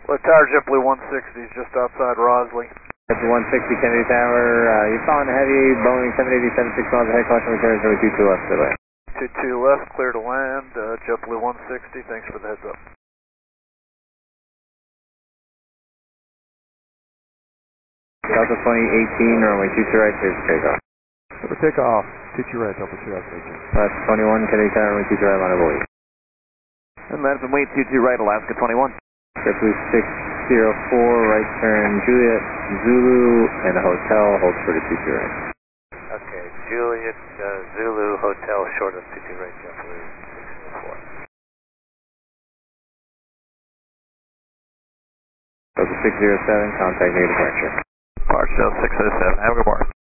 Well, Tower JetBlue 160 is just outside Rosley. JetBlue 160, Kennedy Tower, you're following a heavy Boeing 787, 6 miles ahead, caution return, 22 left, good way. 22 left, clear to land, JetBlue 160, thanks for the heads up. Delta 2018, runway 22 right, clear for takeoff. Clear for takeoff, 22 right, Delta 2018. Left 21, Kennedy Tower, runway 22 right, line of wait. And Madison Wade 22 right, Alaska 21. JetBlue 604, right turn, Juliet, Zulu, and a hotel, hold for the 22 right. Okay, Juliet, Zulu, hotel, short of 22 right, JetBlue 604. Delta 607, contact near departure. Park Delta 607, have a good morning.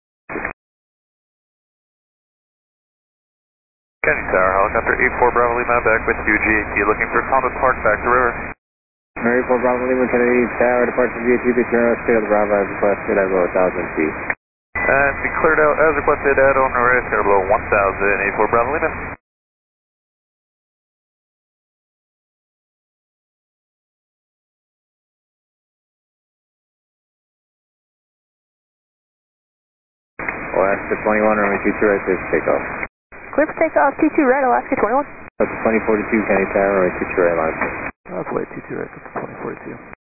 Kennedy Tower, helicopter 84 Bravo Lima, back with you, GAT, looking for Condon Park, back to river. Mary 4 Bravo Lima, Kennedy Tower, departure GAT, Victoria, clear the Bravo as requested, I roll 1,000 feet. And be cleared out as requested at owner race, air below 1,000, 84 Bravo Lima. Alaska 21, runway 22 right, clear for takeoff. Clear for takeoff, 22 right, Alaska 21. Delta 2042, Kennedy Tower, runway 22 right, line of sight. That's way 22 right, Delta 2042.